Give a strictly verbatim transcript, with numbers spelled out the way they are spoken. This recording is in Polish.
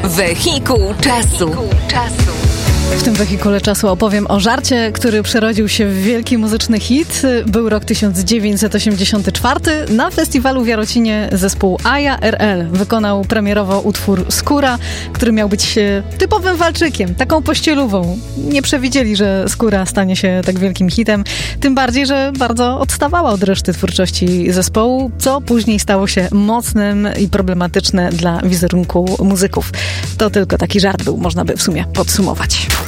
Wehikuł czasu. W tym wehikule czasu opowiem o żarcie, który przerodził się w wielki muzyczny hit. Był rok tysiąc dziewięćset osiemdziesiąty czwarty. Na festiwalu w Jarocinie zespół Aja R L wykonał premierowo utwór Skóra, który miał być typowym walczykiem, taką pościelówą. Nie przewidzieli, że Skóra stanie się tak wielkim hitem. Tym bardziej, że bardzo odstawała od reszty twórczości zespołu, co później stało się mocnym i problematyczne dla wizerunku muzyków. To tylko taki żart był, można by w sumie podsumować.